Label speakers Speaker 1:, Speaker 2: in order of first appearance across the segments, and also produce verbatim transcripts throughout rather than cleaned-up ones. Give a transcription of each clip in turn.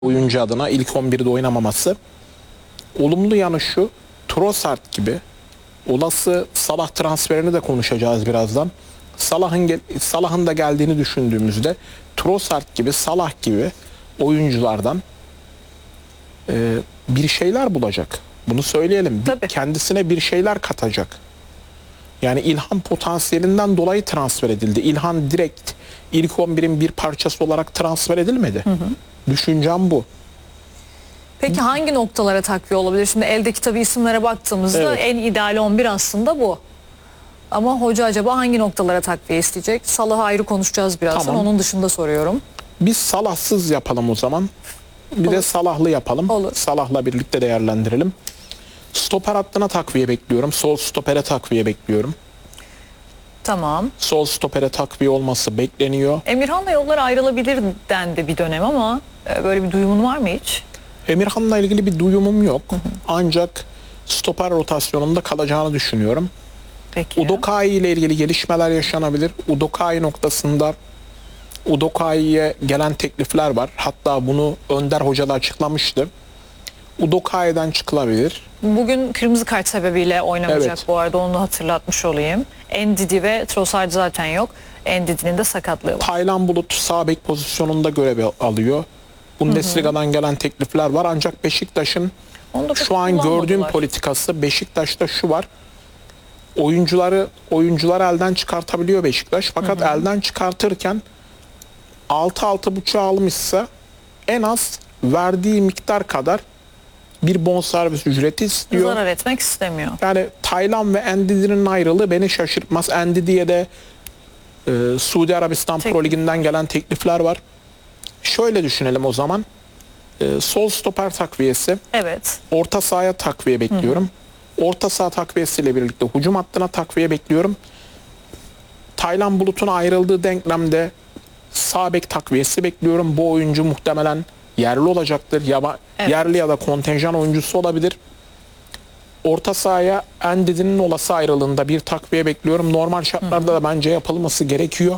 Speaker 1: oyuncu adına ilk on birde oynamaması. Olumlu yanı şu, Trossard gibi olası Salah transferini de konuşacağız birazdan. Salah'ın Salah'ın da geldiğini düşündüğümüzde Trossard gibi, Salah gibi oyunculardan e, bir şeyler bulacak. Bunu söyleyelim.
Speaker 2: Tabii.
Speaker 1: Kendisine bir şeyler katacak. Yani İlhan potansiyelinden dolayı transfer edildi. İlhan direkt ilk on birin bir parçası olarak transfer edilmedi. Hı hı. Düşüncem bu.
Speaker 2: Peki hangi noktalara takviye olabilir? Şimdi eldeki tabii isimlere baktığımızda
Speaker 1: Evet.
Speaker 2: en ideal on bir aslında bu. Ama hoca acaba hangi noktalara takviye isteyecek? Salah'ı ayrı konuşacağız birazdan.
Speaker 1: Tamam.
Speaker 2: Onun dışında soruyorum.
Speaker 1: Biz Salahsız yapalım o zaman. Bir
Speaker 2: Olur.
Speaker 1: de Salahlı yapalım.
Speaker 2: Olur.
Speaker 1: Salah'la birlikte değerlendirelim. Stoper hattına takviye bekliyorum. Sol stopere takviye bekliyorum.
Speaker 2: Tamam.
Speaker 1: Sol stopere takviye olması bekleniyor.
Speaker 2: Emirhan'la yollar ayrılabilir dendi bir dönem ama e, böyle bir duyumun var mı hiç?
Speaker 1: Emirhan'la ilgili bir duyumum yok. Hı hı. Ancak stoper rotasyonunda kalacağını düşünüyorum.
Speaker 2: Peki.
Speaker 1: Udokai ile ilgili gelişmeler yaşanabilir. Udokai noktasında Udokai'ye gelen teklifler var. Hatta bunu Önder Hoca da açıklamıştı. Udokai'den çıkılabilir.
Speaker 2: Bugün kırmızı kart sebebiyle oynamayacak
Speaker 1: Evet.
Speaker 2: bu arada, onu da hatırlatmış olayım. Ndidi ve Trossard zaten yok. Ndidi'nin de sakatlığı var.
Speaker 1: Taylan Bulut sağ bek pozisyonunda görev alıyor. Bundesliga'dan gelen teklifler var. Ancak Beşiktaş'ın şu an gördüğüm politikası, Beşiktaş'ta şu var. Oyuncuları oyuncular elden çıkartabiliyor Beşiktaş. Fakat hı hı. elden çıkartırken altı altı buçuk almışsa en az verdiği miktar kadar bir bonservis ücreti istiyor.
Speaker 2: Zarar etmek istemiyor.
Speaker 1: Yani Taylan ve Ndidi'nin ayrılığı beni şaşırtmaz. Ndidi'ye de e, Suudi Arabistan
Speaker 2: Tek...
Speaker 1: Pro Ligi'nden gelen teklifler var. Şöyle düşünelim o zaman. E, sol stoper takviyesi.
Speaker 2: Evet.
Speaker 1: Orta sahaya takviye bekliyorum. Hı hı. Orta saha takviyesiyle birlikte hücum hattına takviye bekliyorum. Taylan Bulut'un ayrıldığı denklemde sağ bek takviyesi bekliyorum. Bu oyuncu muhtemelen yerli olacaktır. Ya evet. Yerli ya da kontenjan oyuncusu olabilir. Orta sahaya Ndidi'nin olası ayrılığında bir takviye bekliyorum. Normal şartlarda da bence yapılması gerekiyor.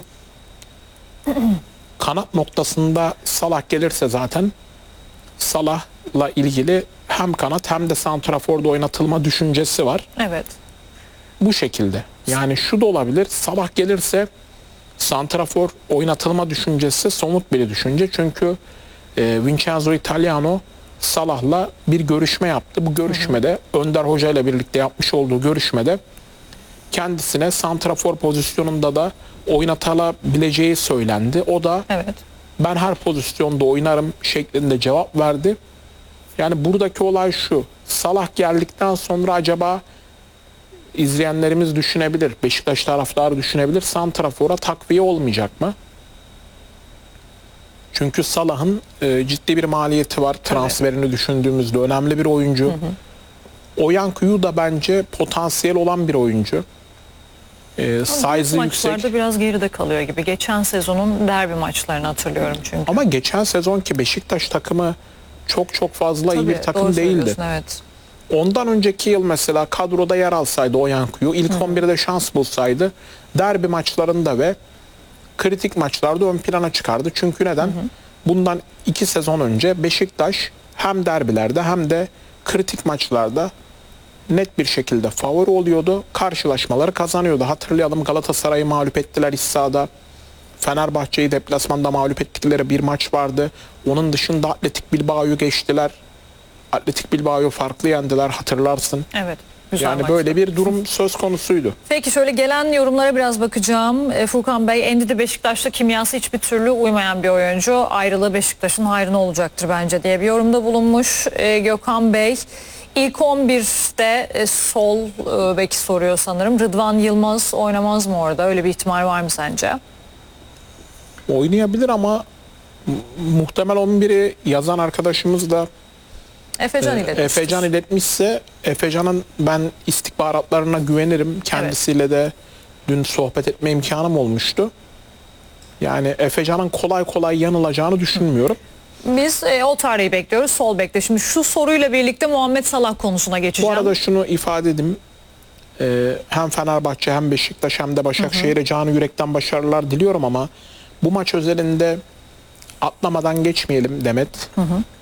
Speaker 1: Kanat noktasında Salah gelirse zaten Salah'la ilgili hem kanat hem de santraforda oynatılma düşüncesi var.
Speaker 2: Evet.
Speaker 1: Bu şekilde. Yani şu da olabilir. Salah gelirse santrafor oynatılma düşüncesi somut bir düşünce. Çünkü e, Vincenzo Italiano Salah'la bir görüşme yaptı. Bu görüşmede hı hı. Önder Hoca ile birlikte yapmış olduğu görüşmede kendisine santrafor pozisyonunda da oynatılabileceği söylendi. O da evet. Ben her pozisyonda oynarım şeklinde cevap verdi. Yani buradaki olay şu. Salah geldikten sonra acaba izleyenlerimiz düşünebilir, Beşiktaş taraftarı düşünebilir, santrafora takviye olmayacak mı? Çünkü Salah'ın e, ciddi bir maliyeti var. Transferini evet. düşündüğümüzde önemli bir oyuncu. Hı hı. Oyankuyu da bence potansiyel olan bir oyuncu. E, size'ı yüksek.
Speaker 2: Maçlarda biraz geride kalıyor gibi. Geçen sezonun derbi maçlarını hatırlıyorum çünkü.
Speaker 1: Ama geçen sezonki Beşiktaş takımı çok çok fazla Tabii, iyi bir takım değildi.
Speaker 2: Evet.
Speaker 1: Ondan önceki yıl mesela kadroda yer alsaydı Oyankuyu, ilk on birde şans bulsaydı derbi maçlarında ve kritik maçlarda ön plana çıkardı. Çünkü neden? Hı hı. Bundan iki sezon önce Beşiktaş hem derbilerde hem de kritik maçlarda net bir şekilde favori oluyordu. Karşılaşmaları kazanıyordu. Hatırlayalım, Galatasaray'ı mağlup ettiler iç sahada. Fenerbahçe'yi deplasmanda mağlup ettikleri bir maç vardı. Onun dışında Atletik Bilbao'yu geçtiler. Atletik Bilbao'yu farklı yendiler, hatırlarsın.
Speaker 2: Evet.
Speaker 1: Yani maçta. Böyle bir durum söz konusuydu.
Speaker 2: Peki şöyle gelen yorumlara biraz bakacağım. E, Furkan Bey, Ndidi Beşiktaş'ta kimyası hiçbir türlü uymayan bir oyuncu. Ayrılığı Beşiktaş'ın hayrına olacaktır bence diye bir yorumda bulunmuş. E, Gökhan Bey, ilk on birde e, sol e, beki soruyor sanırım. Rıdvan Yılmaz oynamaz mı orada? Öyle bir ihtimal var mı sence?
Speaker 1: Oynayabilir ama muhtemel on biri yazan arkadaşımız da
Speaker 2: Efecan iletmiştir.
Speaker 1: Efecan iletmişse Efecan'ın ben istihbaratlarına güvenirim. Kendisiyle evet. de dün sohbet etme imkanım olmuştu. Yani Efecan'ın kolay kolay yanılacağını düşünmüyorum.
Speaker 2: Biz e, o tarihi bekliyoruz sol bekle. Şimdi şu soruyla birlikte Muhammed Salah konusuna geçeceğim.
Speaker 1: Bu arada şunu ifade edeyim. Ee, hem Fenerbahçe hem Beşiktaş hem de Başakşehir'e canı yürekten başarılar diliyorum ama bu maç özelinde atlamadan geçmeyelim Demet.